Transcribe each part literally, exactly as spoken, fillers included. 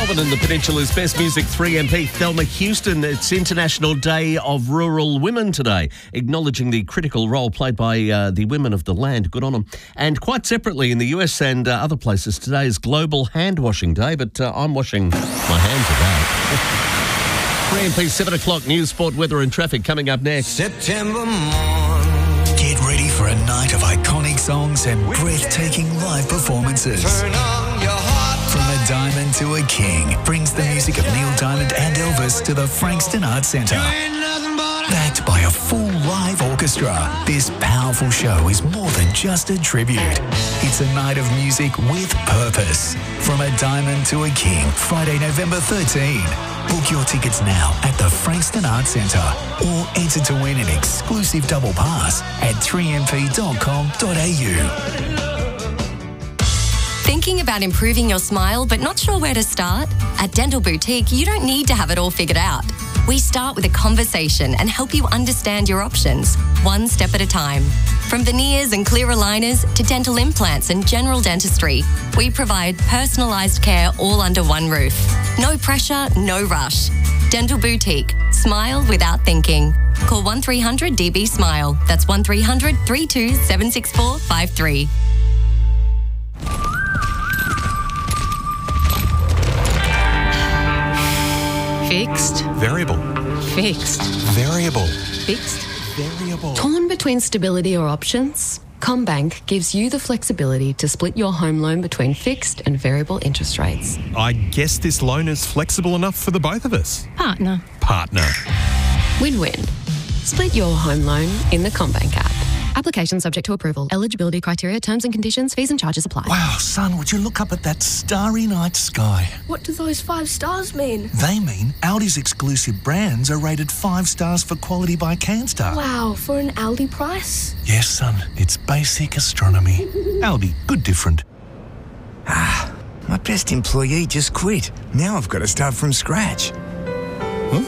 Melbourne and the Peninsula's best music, three M P, Thelma Houston. It's International Day of Rural Women today, acknowledging the critical role played by uh, the women of the land. Good on them. And quite separately in the U S and uh, other places, today is Global Hand Washing Day, but uh, I'm washing my hands today. three M P, seven o'clock, news, sport, weather and traffic coming up next. September morn. Get ready for a night of iconic songs and breathtaking live performances. Turn on your heart. From a diamond to a king brings the music of Neil Diamond and Elvis to the Frankston Arts Centre. Backed by a full live orchestra, this powerful show is more than just a tribute. It's a night of music with purpose. From a diamond to a king, Friday, November thirteenth. Book your tickets now at the Frankston Arts Centre or enter to win an exclusive double pass at three m p dot com dot a u. Thinking about improving your smile but not sure where to start? At Dental Boutique, you don't need to have it all figured out. We start with a conversation and help you understand your options, one step at a time. From veneers and clear aligners to dental implants and general dentistry, we provide personalised care all under one roof. No pressure, no rush. Dental Boutique. Smile without thinking. Call one three hundred D B SMILE. That's one three hundred, three two seven six four five three. Fixed. Variable. Fixed. Variable. Fixed. Variable. Torn between stability or options? CommBank gives you the flexibility to split your home loan between fixed and variable interest rates. I guess this loan is flexible enough for the both of us. Partner. Partner. Win-win. Split your home loan in the CommBank app. Application subject to approval. Eligibility criteria, terms and conditions, fees and charges apply. Wow, son, would you look up at that starry night sky? What do those five stars mean? They mean Aldi's exclusive brands are rated five stars for quality by CanStar. Wow, for an Aldi price? Yes, son, it's basic astronomy. Aldi, good different. Ah, my best employee just quit. Now I've got to start from scratch. Huh?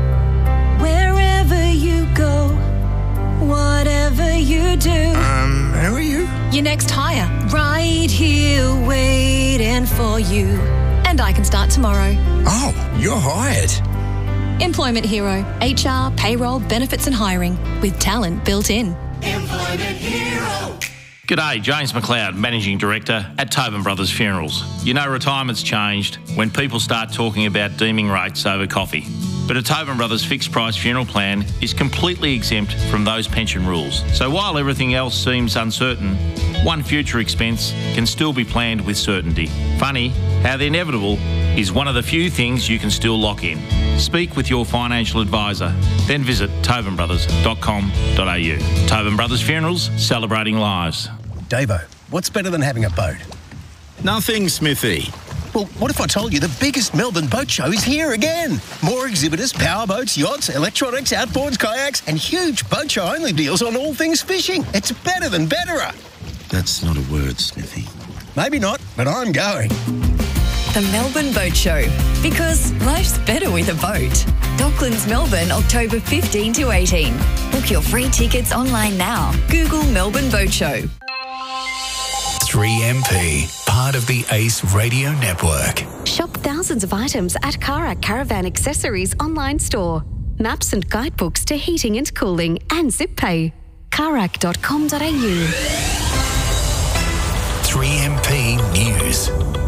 Wherever you go, whatever you do. Um, who are you? Your next hire. Right here waiting for you. And I can start tomorrow. Oh, you're hired. Employment Hero. H R, payroll, benefits and hiring. With talent built in. Employment Hero. G'day, James McLeod, Managing Director at Tobin Brothers Funerals. You know retirement's changed when people start talking about deeming rates over coffee. But a Tobin Brothers fixed price funeral plan is completely exempt from those pension rules. So while everything else seems uncertain, one future expense can still be planned with certainty. Funny how the inevitable is one of the few things you can still lock in. Speak with your financial advisor, then visit tobin brothers dot com dot a u. Tobin Brothers Funerals, celebrating lives. Davo, what's better than having a boat? Nothing, Smithy. Well, what if I told you the biggest Melbourne boat show is here again? More exhibitors, powerboats, yachts, electronics, outboards, kayaks, and huge boat show only deals on all things fishing. It's better than betterer. That's not a word, Smithy. Maybe not, but I'm going. The Melbourne Boat Show. Because life's better with a boat. Docklands, Melbourne, October fifteenth to eighteenth. Book your free tickets online now. Google Melbourne Boat Show. three M P, part of the Ace Radio Network. Shop thousands of items at Karak Caravan Accessories online store. Maps and guidebooks to heating and cooling and zip pay. karak dot com dot a u. three M P News.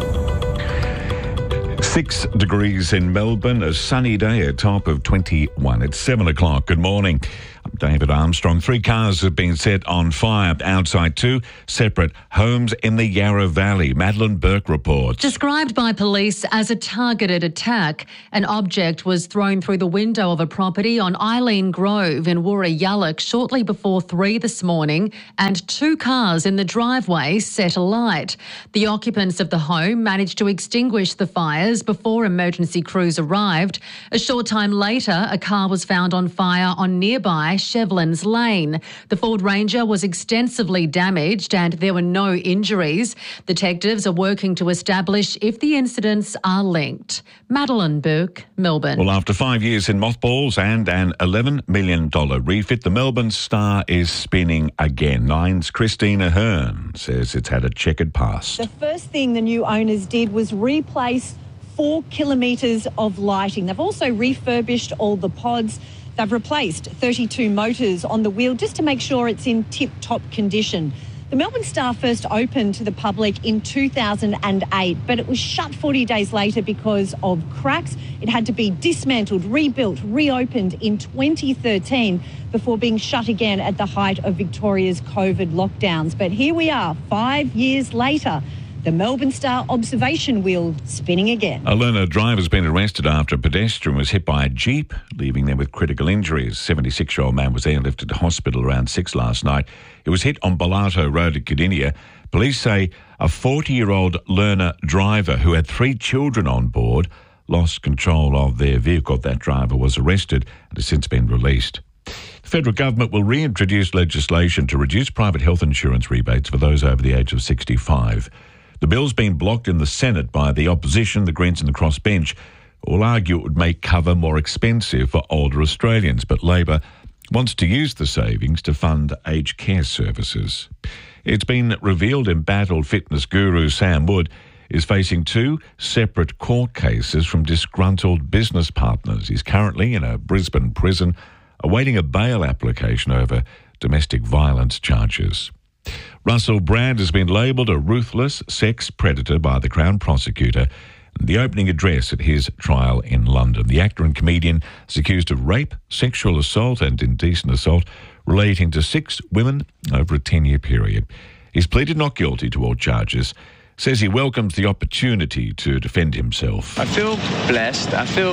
Six degrees in Melbourne, a sunny day, a top of twenty-one. It's seven o'clock. Good morning. I'm David Armstrong. Three cars have been set on fire outside two separate homes in the Yarra Valley. Madeline Burke reports. Described by police as a targeted attack, an object was thrown through the window of a property on Eileen Grove in Woorayallock shortly before three this morning, and two cars in the driveway set alight. The occupants of the home managed to extinguish the fires before emergency crews arrived. A short time later, a car was found on fire on nearby Shevlins Lane. The Ford Ranger was extensively damaged and there were no injuries. Detectives are working to establish if the incidents are linked. Madeline Burke, Melbourne. Well, after five years in mothballs and an eleven million dollars refit, the Melbourne Star is spinning again. Nine's Christina Hearn says it's had a checkered past. The first thing the new owners did was replace four kilometres of lighting. They've also refurbished all the pods. They've replaced thirty-two motors on the wheel just to make sure it's in tip-top condition. The Melbourne Star first opened to the public in two thousand eight, but it was shut forty days later because of cracks. It had to be dismantled, rebuilt, reopened in twenty thirteen before being shut again at the height of Victoria's COVID lockdowns. But here we are, five years later. The Melbourne Star observation wheel spinning again. A learner driver has been arrested after a pedestrian was hit by a Jeep, leaving them with critical injuries. A seventy-six-year-old man was then lifted to hospital around six last night. It was hit on Bellato Road at Cardinia. Police say a forty-year-old learner driver who had three children on board lost control of their vehicle. That driver was arrested and has since been released. The federal government will reintroduce legislation to reduce private health insurance rebates for those over the age of sixty-five. The bill's been blocked in the Senate by the opposition, the Greens and the crossbench. All argue it would make cover more expensive for older Australians, but Labor wants to use the savings to fund aged care services. It's been revealed embattled fitness guru Sam Wood is facing two separate court cases from disgruntled business partners. He's currently in a Brisbane prison awaiting a bail application over domestic violence charges. Russell Brand has been labelled a ruthless sex predator by the Crown Prosecutor in the opening address at his trial in London. The actor and comedian is accused of rape, sexual assault and indecent assault relating to six women over a ten-year period. He's pleaded not guilty to all charges, says he welcomes the opportunity to defend himself. I feel blessed. I feel,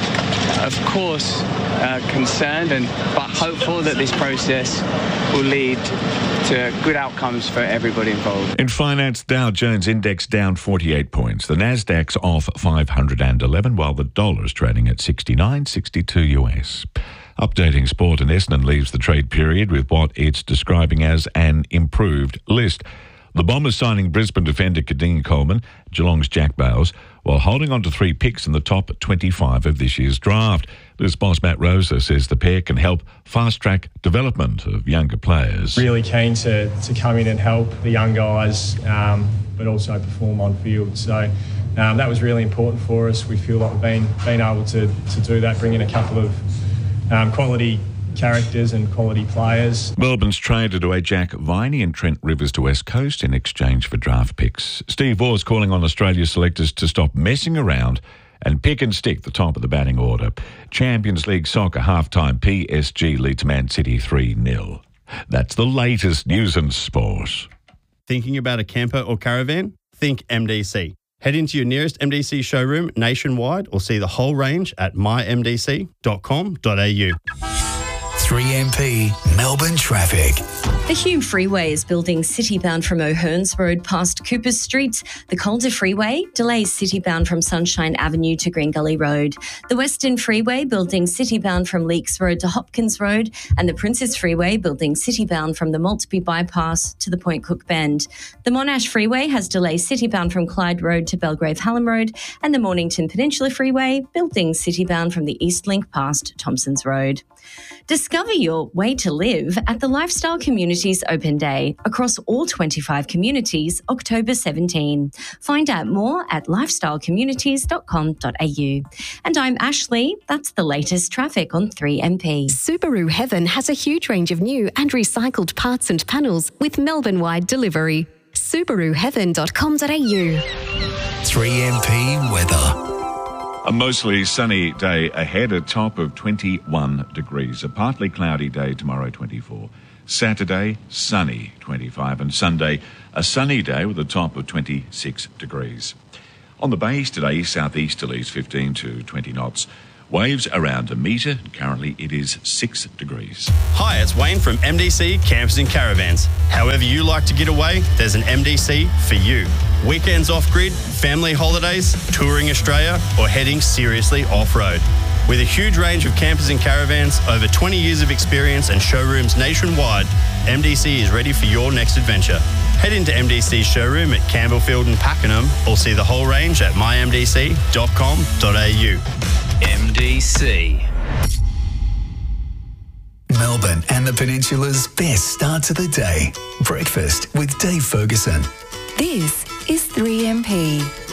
of course, uh, concerned and but hopeful that this process will lead to good outcomes for everybody involved. In finance, Dow Jones index down forty-eight points. The Nasdaq's off five hundred eleven, while the dollar's trading at sixty-nine sixty-two U S. Updating sport, and Essendon leaves the trade period with what it's describing as an improved list. The Bombers signing Brisbane defender Kadeen Coleman, Geelong's Jack Bales, while holding on to three picks in the top twenty-five of this year's draft. Blues boss Matt Rosa says the pair can help fast-track development of younger players. Really keen to, to come in and help the young guys, um, but also perform on field. So um, that was really important for us. We feel like we've been, been able to, to do that, bring in a couple of um, quality characters and quality players. Melbourne's traded away Jack Viney and Trent Rivers to West Coast in exchange for draft picks. Steve Waugh's calling on Australia selectors to stop messing around and pick and stick the top of the batting order. Champions League soccer half-time, P S G leads Man City three nil. That's the latest news and sport. Thinking about a camper or caravan? Think M D C. Head into your nearest M D C showroom nationwide or see the whole range at my m d c dot com dot a u. three M P Melbourne traffic. The Hume Freeway is building city-bound from O'Hearns Road past Coopers Street. The Calder Freeway delays city-bound from Sunshine Avenue to Green Gully Road. The Western Freeway building city-bound from Leakes Road to Hopkins Road. And the Princess Freeway building city-bound from the Maltby Bypass to the Point Cook Bend. The Monash Freeway has delays city-bound from Clyde Road to Belgrave Hallam Road. And the Mornington Peninsula Freeway building city-bound from the East Link past Thompsons Road. Discover your way to live at the Lifestyle Communities Open Day across all twenty-five communities, October seventeenth. Find out more at lifestyle communities dot com dot a u. And I'm Ashley. That's the latest traffic on three M P. Subaru Heaven has a huge range of new and recycled parts and panels with Melbourne-wide delivery. subaru heaven dot com dot a u. three M P weather. A mostly sunny day ahead, a top of twenty-one degrees. A partly cloudy day tomorrow, twenty-four. Saturday, sunny, twenty-five. And Sunday, a sunny day with a top of twenty-six degrees. On the bays today, southeasterlies fifteen to twenty knots. Waves around a metre. Currently, it is six degrees. Hi, it's Wayne from M D C Campers and Caravans. However you like to get away, there's an M D C for you. Weekends off-grid, family holidays, touring Australia, or heading seriously off-road. With a huge range of campers and caravans, over twenty years of experience and showrooms nationwide, M D C is ready for your next adventure. Head into M D C's showroom at Campbellfield and Pakenham or see the whole range at my m d c dot com dot a u. M D C. Melbourne and the Peninsula's best start to the day. Breakfast with Dave Ferguson. This is three M P.